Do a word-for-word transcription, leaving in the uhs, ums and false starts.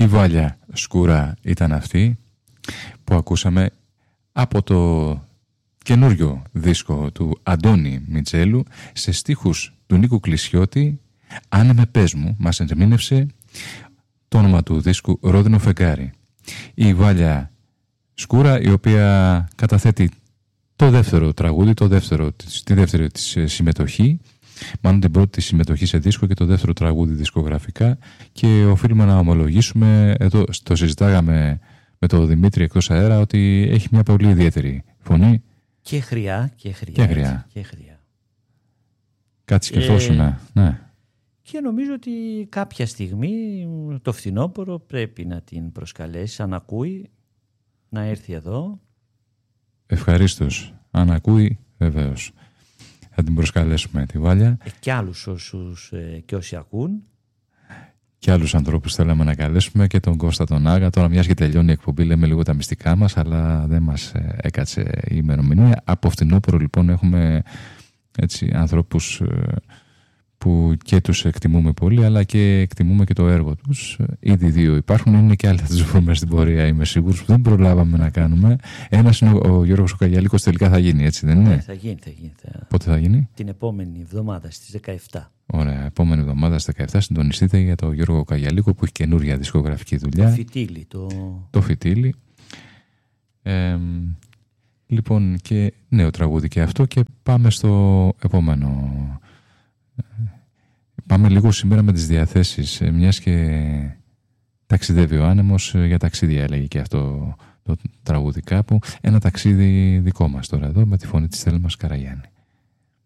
Η Βάλια Σκούρα ήταν αυτή που ακούσαμε από το καινούριο δίσκο του Αντώνη Μιτσέλου σε στίχους του Νίκου Κλεισιώτη. «Άνε με πες μου» μας ερμήνευσε το όνομα του δίσκου Ρόδινο Φεγγάρι. Η Βάλια Σκούρα, η οποία καταθέτει το δεύτερο τραγούδι, το δεύτερο, τη δεύτερη της συμμετοχή, μάλλον την πρώτη συμμετοχή σε δίσκο και το δεύτερο τραγούδι δισκογραφικά, και οφείλουμε να ομολογήσουμε, εδώ το συζητάγαμε με τον Δημήτρη εκτός αέρα, ότι έχει μια πολύ ιδιαίτερη φωνή. Και χρειά, και χρειά. Και χρειά. Και χρειά. Κάτι σκεφτόσουν, ε, ναι. Και νομίζω ότι κάποια στιγμή το φθινόπωρο πρέπει να την προσκαλέσει, αν ακούει, να έρθει εδώ. Ευχαρίστως. Αν ακούει, βεβαίως. Θα την προσκαλέσουμε τη Βάλια. Ε, και άλλους όσους ε, και όσοι ακούν. Και άλλους ανθρώπους θέλαμε να καλέσουμε, και τον Κώστα τον Άγα. Τώρα, μιας και τελειώνει η εκπομπή, λέμε λίγο τα μυστικά μας, αλλά δεν μας ε, έκατσε η ημερομηνία. Από φθινόπωρο λοιπόν έχουμε έτσι ανθρώπους ε, που και τους εκτιμούμε πολύ, αλλά και εκτιμούμε και το έργο τους. Ήδη δύο υπάρχουν, είναι και άλλοι θα τους βρούμε στην πορεία, είμαι σίγουρος, που δεν προλάβαμε να κάνουμε. Ένας είναι ο, ο Γιώργος ο Καγιαλίκος, τελικά θα γίνει, έτσι δεν είναι? Ναι, θα γίνει, θα γίνει. Θα... Πότε θα γίνει? Την επόμενη εβδομάδα, στις δεκαεπτά. Ωραία, επόμενη εβδομάδα στις δεκαεπτά συντονιστείτε για τον Γιώργο Καγιαλίκο, που έχει καινούρια δισκογραφική δουλειά. Το φυτίλι. Το, το φυτίλι. Ε, λοιπόν, και νέο τραγούδι και αυτό, και πάμε στο επόμενο. Πάμε λίγο σήμερα με τις διαθέσεις, μιας και ταξιδεύει ο άνεμος, για ταξίδια έλεγε και αυτό το τραγούδι κάπου. Ένα ταξίδι δικό μας τώρα εδώ, με τη φωνή της Θέλμας Καραγιάννη.